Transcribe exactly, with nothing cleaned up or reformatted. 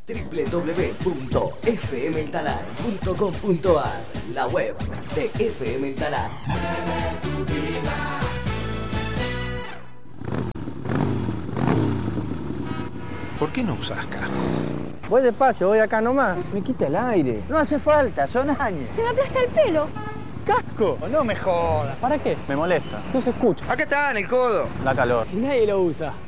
doble u doble u doble u punto f m el talar punto com punto a r, la web de F M El Talar. ¿Por qué no usás casco? Voy despacio, voy acá nomás. Me quita el aire. No hace falta, son años. Se me aplasta el pelo. ¡Casco! No me jodas. ¿Para qué? Me molesta. No se escucha. Acá está, en el codo. Da calor. Si nadie lo usa.